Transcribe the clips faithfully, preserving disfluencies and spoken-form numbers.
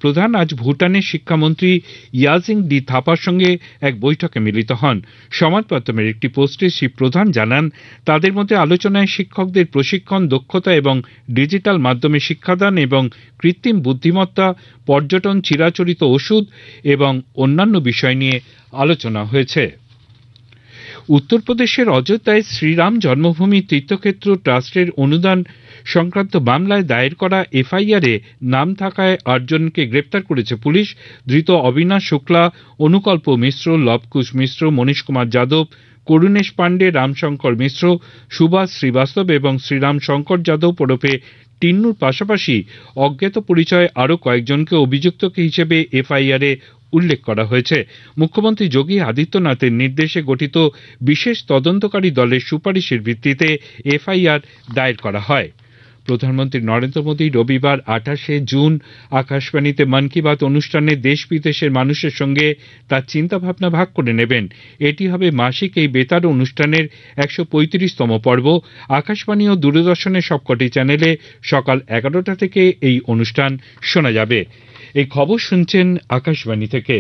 প্রধান আজ ভুটানের শিক্ষামন্ত্রী ইয়াজিং ডি থাপার সঙ্গে এক বৈঠকে মিলিত হন। সংবাদ মাধ্যমের একটি পোস্টে শ্রী প্রধান জানান, তাদের মধ্যে আলোচনায় শিক্ষকদের প্রশিক্ষণ, দক্ষতা এবং ডিজিটাল মাধ্যমে শিক্ষাদান এবং কৃত্রিম বুদ্ধিমত্তা, পর্যটন, চিরাচরিত ওষুধ এবং অন্যান্য বিষয় নিয়ে আলোচনা হয়েছে। উত্তরপ্রদেশের অযোধ্যায় শ্রীরাম জন্মভূমি তীর্থক্ষেত্র ট্রাস্টের অনুদান সংক্রান্ত মামলায় দায়ের করা এফআইআর এ নাম থাকায় আটজনকে গ্রেপ্তার করেছে পুলিশ। ধৃত অবিনাশ শুক্লা, অনুকল্প মিশ্র, লবকুশ মিশ্র, মনীশ কুমার যাদব, করুণেশ পাণ্ডে, রামশঙ্কর মিশ্র, সুভাষ শ্রীবাস্তব এবং শ্রীরাম শঙ্কর যাদব ওরফে টিন্নুর পাশাপাশি অজ্ঞাত পরিচয় আরও কয়েকজনকে অভিযুক্ত হিসেবে এফআইআর এ উল্লেখ করা হয়েছে। মুখ্যমন্ত্রী যোগী আদিত্যনাথের নির্দেশে গঠিত বিশেষ তদন্তকারী দলের সুপারিশের ভিত্তিতে এফআইআর দায়ের করা হয়। প্রধানমন্ত্রী নরেন্দ্র মোদী রবিবার আঠাশে জুন আকাশবাণীতে মন কি বাত অনুষ্ঠানে দেশ বিদেশের মানুষের সঙ্গে তার চিন্তাভাবনা ভাগ করে নেবেন। এটি হবে মাসিক এই বেতার অনুষ্ঠানের একশো পঁয়ত্রিশতম পর্ব। আকাশবাণী ও দূরদর্শনের সবকটি চ্যানেলে সকাল এগারোটা থেকে এই অনুষ্ঠান শোনা যাবে। এই খবর শুনছেন আকাশবাণী থেকে।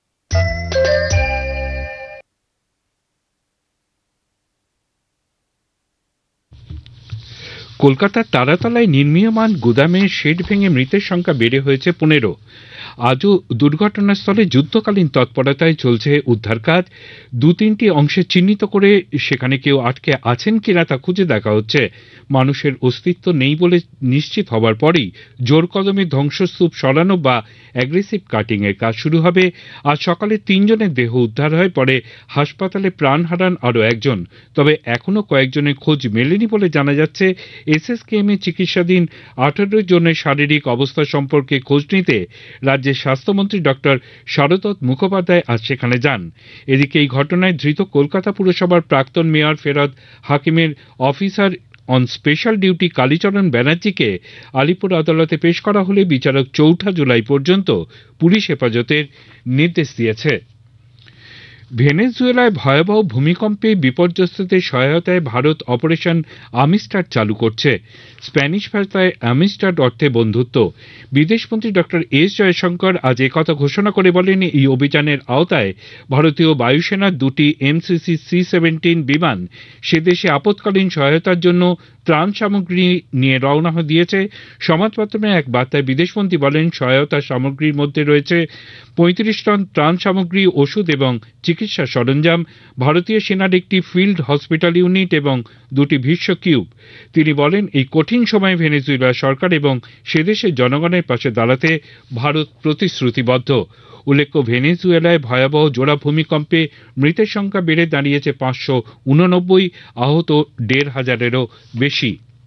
কলকাতার তারাতলায় নির্মীয়মান গুদামের শেড ভেঙে মৃতের সংখ্যা বেড়ে হয়েছে পনেরো। আজও দুর্ঘটনাস্থলে যুদ্ধকালীন তৎপরতায় চলছে উদ্ধার কাজ। দু তিনটি অংশে চিহ্নিত করে সেখানে কেউ আটকে আছেন কিনা তা খুঁজে দেখা হচ্ছে। মানুষের অস্তিত্ব নেই বলে নিশ্চিত হবার পরই জোর কদমে ধ্বংসস্তূপ সরানো বা অ্যাগ্রেসিভ কাটিং এর কাজ শুরু হবে। আজ সকালে তিনজনের দেহ উদ্ধার হয়, পরে হাসপাতালে প্রাণ হারান আরও একজন। তবে এখনো কয়েকজনের খোঁজ মেলেনি বলে জানা যাচ্ছে। এসএসকেএম এ চিকিৎসাধীন আঠারো জনের শারীরিক অবস্থা সম্পর্কে খোঁজ নিতে রাজ্যের স্বাস্থ্যমন্ত্রী ডক্টর শারদত্ত মুখোপাধ্যায় আজ সেখানে যান। এদিকে এই ঘটনায় ধৃত কলকাতা পুরসভার প্রাক্তন মেয়র ফেরদ হাকিমের officer on special duty Kalicharan ব্যানার্জিকে আলিপুর আদালতে পেশ করা হলে বিচারক চৌঠা জুলাই পর্যন্ত পুলিশ হেফাজতের নির্দেশ দিয়েছে। ভেনেজুয়েলায় ভয়াবহ ভূমিকম্পে বিপর্যস্তদের সহায়তায় ভারত অপারেশন আমিস্টার চালু করছে। স্প্যানিশ ভাষায় আমিস্টার অর্থে বন্ধুত্ব। বিদেশমন্ত্রী ডক্টর এস জয়শঙ্কর আজ একথা ঘোষণা করে বলেন, এই অভিযানের আওতায় ভারতীয় বায়ুসেনার দুটি এমসিসি সি সেভেন্টিন বিমান সে দেশে আপৎকালীন সহায়তার জন্য ত্রাণ সামগ্রী নিয়ে রওনা দিয়েছে। সংবাদমাধ্যমে এক বার্তায় বিদেশমন্ত্রী বলেন, সহায়তা সামগ্রীর মধ্যে রয়েছে পঁয়ত্রিশ টন ত্রাণ সামগ্রী, ওষুধ এবং চিকিৎসা সরঞ্জাম, ভারতীয় সেনার একটি ফিল্ড হসপিটাল ইউনিট এবং দুটি ভীষ্ম কিউব। তিনি বলেন, এই কঠিন সময়ে ভেনেজুয়েলা সরকার এবং সেদেশের জনগণের পাশে দাঁড়াতে ভারত প্রতিশ্রুতিবদ্ধ। উল্লেখ্য, ভেনেজুয়েলায় ভয়াবহ জোড়া ভূমিকম্পে মৃতের সংখ্যা বেড়ে দাঁড়িয়েছে পাঁচশো উননব্বই, আহত দেড় হাজারেরও বেশি।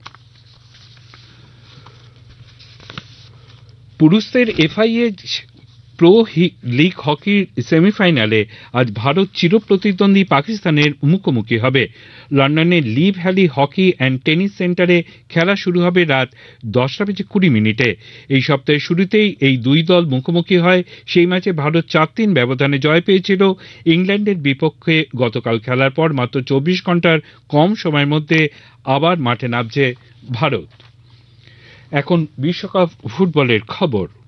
পুরুষদের এফআইএ প্রো লিগ হকির সেমিফাইনালে আজ ভারত চিরপ্রতিদ্বন্দ্বী পাকিস্তানের মুখোমুখি হবে। লন্ডনের লি ভ্যালি হকি অ্যান্ড টেনিস সেন্টারে খেলা শুরু হবে রাত দশটা বেজে কুড়ি মিনিটে। এই সপ্তাহের শুরুতেই এই দুই দল মুখোমুখি হয়। সেই ম্যাচে ভারত চার তিন ব্যবধানে জয় পেয়েছিল ইংল্যান্ডের বিপক্ষে। গতকাল খেলার পর মাত্র চব্বিশ ঘন্টার কম সময়ের মধ্যে আবার মাঠে নামছে ভারত। এখন বিশ্বকাপ ফুটবলের খবর।